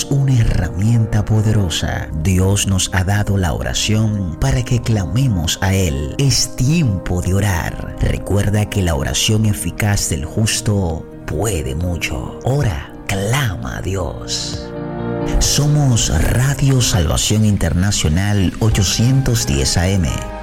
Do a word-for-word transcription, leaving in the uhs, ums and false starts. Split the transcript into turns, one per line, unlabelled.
es una herramienta poderosa. Dios nos ha dado la oración para que clamemos a Él. Es tiempo de orar. Recuerda que la oración eficaz del justo puede mucho. Ora, clama a Dios. Somos Radio Salvación Internacional ochocientos diez A M.